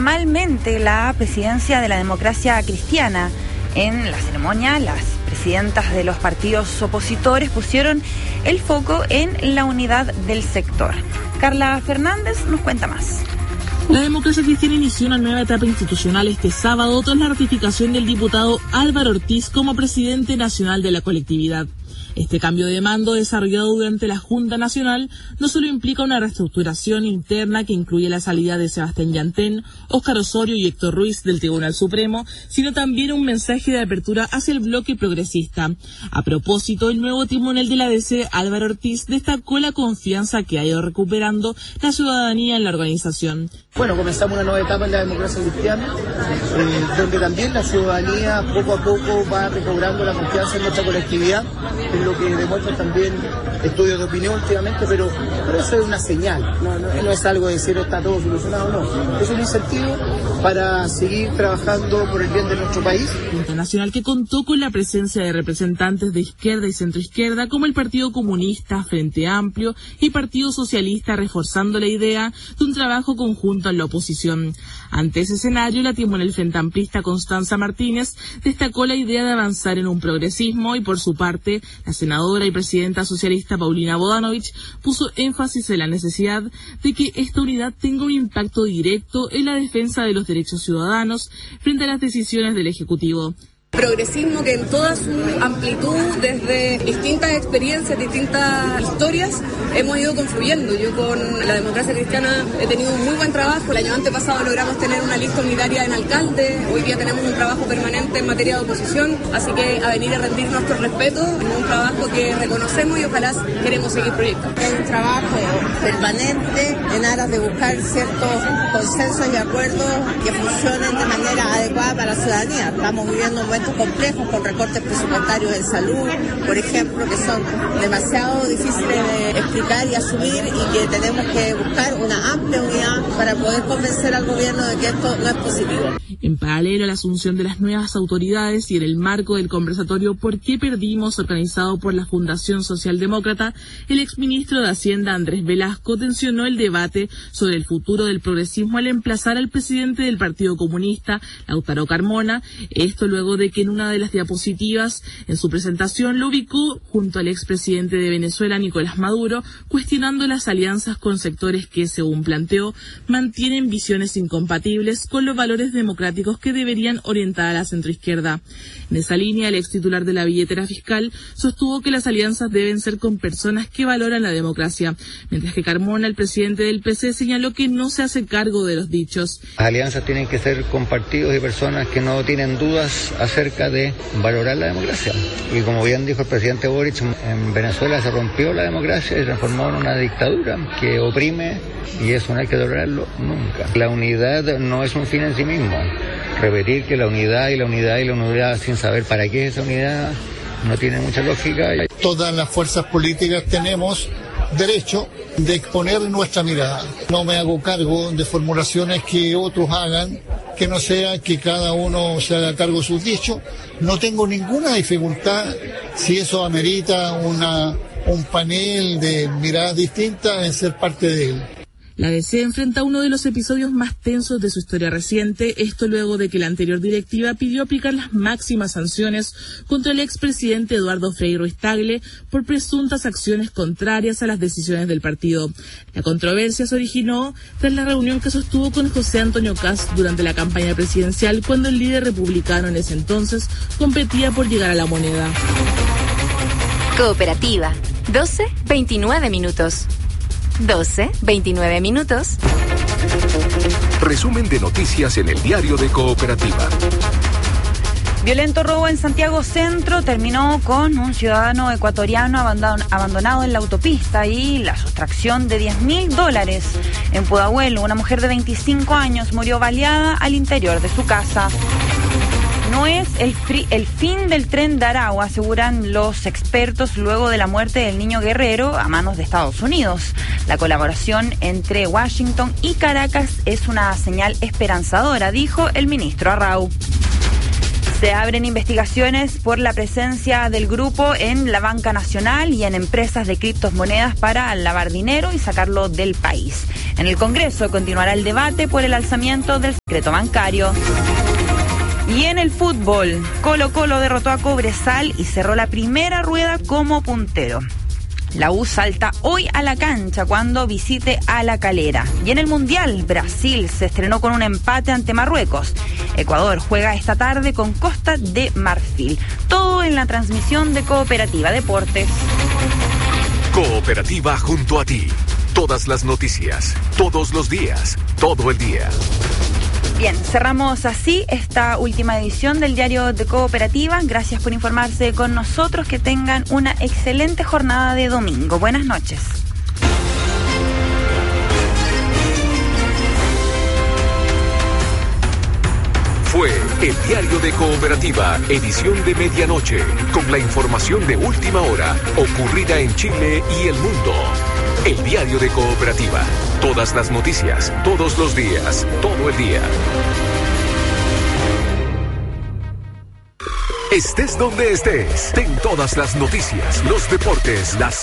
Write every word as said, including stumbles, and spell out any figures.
formalmente la presidencia de la democracia cristiana. En la ceremonia, las presidentas de los partidos opositores pusieron el foco en la unidad del sector. Carla Fernández nos cuenta más. La democracia cristiana inició una nueva etapa institucional este sábado tras la ratificación del diputado Álvaro Ortiz como presidente nacional de la colectividad. Este cambio de mando desarrollado durante la Junta Nacional no solo implica una reestructuración interna que incluye la salida de Sebastián Yantén, Óscar Osorio y Héctor Ruiz del Tribunal Supremo, sino también un mensaje de apertura hacia el bloque progresista. A propósito, el nuevo timonel de la D C, Álvaro Ortiz, destacó la confianza que ha ido recuperando la ciudadanía en la organización. Bueno, comenzamos una nueva etapa en la democracia cristiana, eh, donde también la ciudadanía poco a poco va recobrando la confianza en nuestra colectividad, es lo que demuestran también estudios de opinión últimamente, pero, pero eso es una señal, no, no, no es algo de decir está todo solucionado, no, es un incentivo para seguir trabajando por el bien de nuestro país. Junta Nacional que contó con la presencia de representantes de izquierda y centroizquierda como el Partido Comunista, Frente Amplio y Partido Socialista, reforzando la idea de un trabajo conjunto en la oposición. Ante ese escenario, la timonel frente amplista Constanza Martínez destacó la idea de avanzar en un progresismo y, por su parte, la senadora y presidenta socialista Paulina Bodanovich puso énfasis en la necesidad de que esta unidad tenga un impacto directo en la defensa de los derechos ciudadanos frente a las decisiones del Ejecutivo. Progresismo que en toda su amplitud, desde distintas experiencias, distintas historias, hemos ido confluyendo. Yo con la democracia cristiana he tenido un muy buen trabajo. El año antepasado logramos tener una lista unitaria en alcalde. Hoy día tenemos un trabajo permanente en materia de oposición. Así que a venir a rendir nuestro respeto, un trabajo que reconocemos y ojalá queremos seguir proyectando. Es un trabajo permanente en aras de buscar ciertos consensos y acuerdos que funcionen de manera adecuada para la ciudadanía. Estamos viviendo un buen complejos con recortes presupuestarios en salud, por ejemplo, que son demasiado difíciles de explicar y asumir y que tenemos que buscar una amplia unidad para poder convencer al gobierno de que esto no es positivo. En paralelo a la asunción de las nuevas autoridades y en el marco del conversatorio ¿Por qué perdimos?, organizado por la Fundación Socialdemócrata, el exministro de Hacienda Andrés Velasco tensionó el debate sobre el futuro del progresismo al emplazar al presidente del Partido Comunista, Lautaro Carmona, esto luego de que en una de las diapositivas en su presentación lo ubicó junto al expresidente de Venezuela, Nicolás Maduro, cuestionando las alianzas con sectores que, según planteó, mantienen visiones incompatibles con los valores democráticos que deberían orientar a la centroizquierda. En esa línea, el ex titular de la billetera fiscal sostuvo que las alianzas deben ser con personas que valoran la democracia, mientras que Carmona, el presidente del P C, señaló que no se hace cargo de los dichos. Las alianzas tienen que ser con partidos y personas que no tienen dudas acerca de valorar la democracia. Y como bien dijo el presidente Boric, en Venezuela se rompió la democracia y se transformó en una dictadura que oprime, y eso no hay que tolerarlo nunca. La unidad no es un fin en sí mismo. Repetir que la unidad y la unidad y la unidad sin saber para qué es esa unidad no tiene mucha lógica. Todas las fuerzas políticas tenemos derecho de exponer nuestra mirada. No me hago cargo de formulaciones que otros hagan, que no sea que cada uno se haga cargo de sus dichos. No tengo ninguna dificultad, si eso amerita una, un panel de miradas distintas, en ser parte de él. La D C enfrenta uno de los episodios más tensos de su historia reciente, esto luego de que la anterior directiva pidió aplicar las máximas sanciones contra el expresidente Eduardo Frei Ruiz-Tagle por presuntas acciones contrarias a las decisiones del partido. La controversia se originó tras la reunión que sostuvo con José Antonio Kast durante la campaña presidencial, cuando el líder republicano en ese entonces competía por llegar a la moneda. Cooperativa, doce veintinueve minutos. doce veintinueve minutos. Resumen de noticias en el diario de Cooperativa. Violento robo en Santiago Centro terminó con un ciudadano ecuatoriano abandonado en la autopista y la sustracción de diez mil dólares. En Pudahuel, una mujer de veinticinco años murió baleada al interior de su casa. No es el, fri- el fin del tren de Aragua, aseguran los expertos, luego de la muerte del niño Guerrero a manos de Estados Unidos. La colaboración entre Washington y Caracas es una señal esperanzadora, dijo el ministro Arrau. Se abren investigaciones por la presencia del grupo en la banca nacional y en empresas de criptomonedas para lavar dinero y sacarlo del país. En el Congreso continuará el debate por el alzamiento del secreto bancario. Y en el fútbol, Colo-Colo derrotó a Cobresal y cerró la primera rueda como puntero. La U salta hoy a la cancha cuando visite a La Calera. Y en el Mundial, Brasil se estrenó con un empate ante Marruecos. Ecuador juega esta tarde con Costa de Marfil. Todo en la transmisión de Cooperativa Deportes. Cooperativa junto a ti. Todas las noticias, todos los días, todo el día. Bien, cerramos así esta última edición del Diario de Cooperativa. Gracias por informarse con nosotros. Que tengan una excelente jornada de domingo. Buenas noches. Fue el Diario de Cooperativa, edición de medianoche, con la información de última hora ocurrida en Chile y el mundo. El Diario de Cooperativa. Todas las noticias, todos los días, todo el día. Estés donde estés, ten todas las noticias, los deportes, las